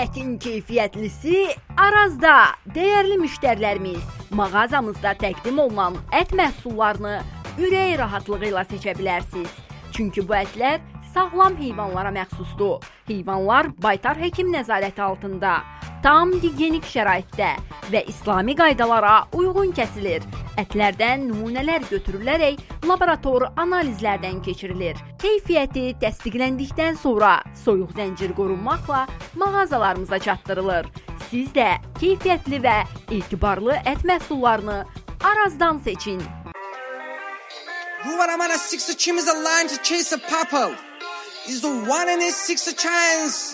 Ətin keyfiyyətlisi Arazda. Dəyərli müştərilərimiz, mağazamızda təqdim olunan ət məhsullarını ürək rahatlığı ilə seçə bilərsiniz. Çünki bu ətlər sağlam heyvanlara məxsusdur. Heyvanlar baytar həkim nəzarəti altında, tam gigiyenik şəraitdə və İslami qaydalara uyğun kəsilir. Ətlərdən nümunələr götürülərək laborator analizlərdən keçirilir. Keyfiyyəti təsdiqləndikdən sonra soyuq zəncir qorunmaqla mağazalarımıza çatdırılır. Siz də keyfiyyətli və etibarlı ət məhsullarını Arazdan seçin. Who are among us six chimneys aligned to chase a purple? Is the one in his six chance.